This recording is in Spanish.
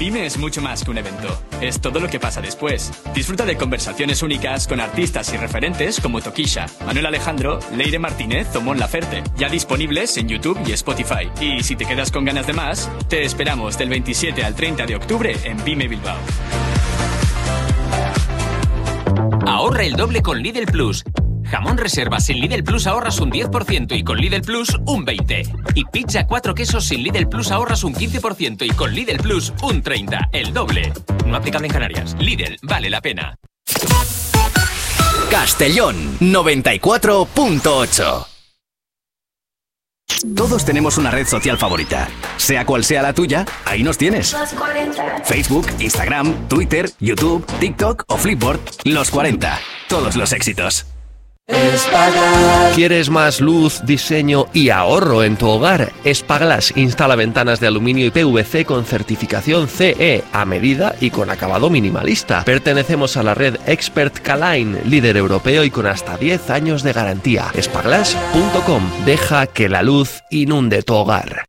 Pyme es mucho más que un evento. Es todo lo que pasa después. Disfruta de conversaciones únicas con artistas y referentes como Tokisha, Manuel Alejandro, Leire Martínez o Mon Laferte. Ya disponibles en YouTube y Spotify. Y si te quedas con ganas de más, te esperamos del 27 al 30 de octubre en Pyme Bilbao. Ahorra el doble con Lidl Plus. Jamón reservas sin Lidl Plus ahorras un 10% y con Lidl Plus un 20%. Y pizza 4 quesos sin Lidl Plus ahorras un 15% y con Lidl Plus un 30%. El doble. No aplicable en Canarias. Lidl, vale la pena. Castellón 94.8. Todos tenemos una red social favorita. Sea cual sea la tuya, ahí nos tienes. Los 40. Facebook, Instagram, Twitter, YouTube, TikTok o Flipboard. Los 40. Todos los éxitos. ¿Quieres más luz, diseño y ahorro en tu hogar? Espaglass instala ventanas de aluminio y PVC con certificación CE a medida y con acabado minimalista. Pertenecemos a la red Expert K-Line, líder europeo y con hasta 10 años de garantía. Espaglass.com. Deja que la luz inunde tu hogar.